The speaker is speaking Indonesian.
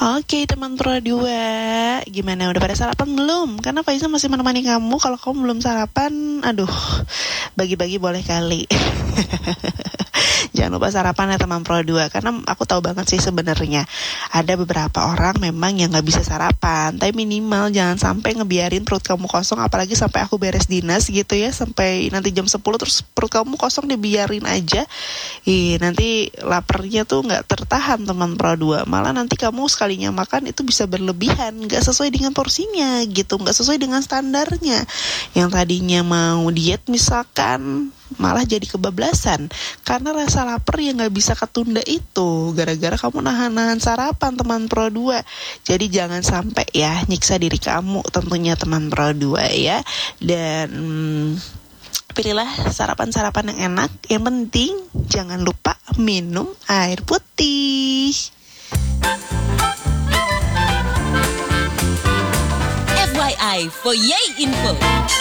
Oke teman Pro 2, gimana udah pada sarapan belum? Karena Faiza masih menemani kamu. Kalau kamu belum sarapan, aduh, bagi-bagi boleh kali. Jangan lupa sarapan ya teman Pro 2. Karena aku tahu banget sih sebenarnya ada beberapa orang memang yang gak bisa sarapan. Tapi minimal jangan sampai ngebiarin perut kamu kosong. Apalagi sampai aku beres dinas gitu ya, sampai nanti jam 10 terus perut kamu kosong, dibiarin aja. Nanti laparnya tuh gak tertahan teman Pro 2. Malah nanti kamu sekalinya makan itu bisa berlebihan, gak sesuai dengan porsinya gitu, gak sesuai dengan standarnya. Yang tadinya mau diet misalkan, malah jadi kebablasan karena rasa lapar yang gak bisa ketunda itu gara-gara kamu nahan-nahan sarapan teman Pro 2. Jadi jangan sampai ya nyiksa diri kamu tentunya teman Pro 2 ya. Dan pilihlah sarapan-sarapan yang enak. Yang penting jangan lupa minum air putih. FYI for Yay Info.